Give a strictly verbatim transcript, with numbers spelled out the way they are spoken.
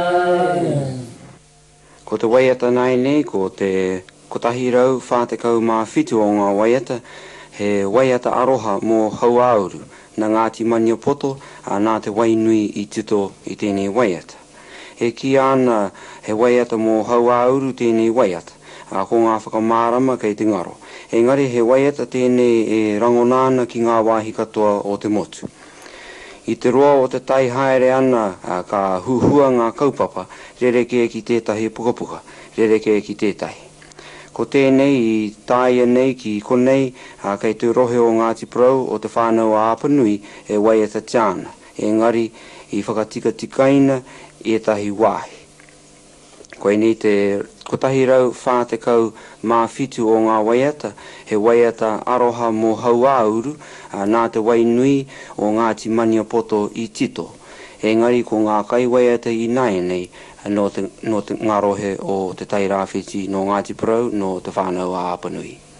Ko te waiata nai nei, ko te kotahirau whātekau mā whitu o ngā waiata, he waiata aroha mō hauauru, na Ngāti Maniapoto, a nā te wainui i tito i tēnei waiata. He ki ana he waiata mō hauauru tēnei waiata, a ko ngā whakamārama kei te ngaro. Engari he waiata tēnei e rangonāna ki ngā wāhi katoa o te motu. I te roa o te tai haere ana a, ka huhua ngā kaupapa, rereke ki tētahi pukapuka, rereke ki tētahi. Ko tēnei i tāia nei ki konei, a, kei te rohe o Ngāti Porou o te whānau a Apanui e waiata tiana, engari i whakatika tikaina e tahi wāhi. Koe nei te kotahirau whātekau mā whitu o ngā waiata, he waiata aroha mō hauauru, a nā te wainui o Ngāti Maniapoto i tito. Engari ko ngā kai waiata i nai nei, no te, no te ngā rohe o te tai rāwhiti no Ngāti Porou no te whānau a Apanui.